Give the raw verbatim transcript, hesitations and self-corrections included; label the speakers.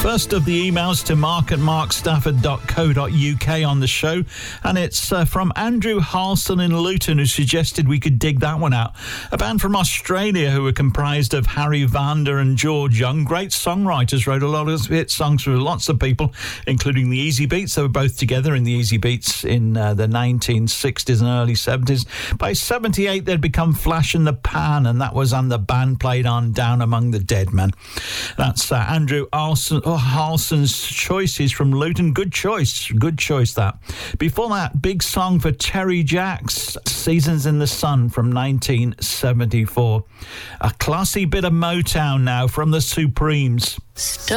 Speaker 1: First of the emails to mark at mark stafford dot co dot uk on the show, and it's uh, from Andrew Harlson in Luton, who suggested we could dig that one out. A band from Australia who were comprised of Harry Vanda and George Young, great songwriters, wrote a lot of hit songs for lots of people, including the Easy Beats. They were both together in the Easy Beats in uh, the nineteen sixties and early seventies. By seventy-eight, they'd become Flash in the Pan, and that was and the band played on Down Among the Dead Men. That's uh, Andrew Harlson. Oh, Harlson's choices from Luton. Good choice. Good choice, that. Before that, big song for Terry Jacks, Seasons in the Sun from nineteen seventy-four. A classy bit of Motown now from the Supremes. Stop.